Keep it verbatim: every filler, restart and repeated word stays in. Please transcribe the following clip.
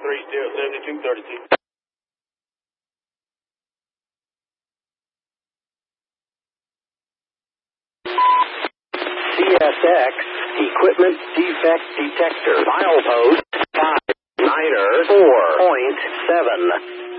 three zero seventy-two thirty-two. C S X Equipment Defect Detector. Milepost five niner four point seven.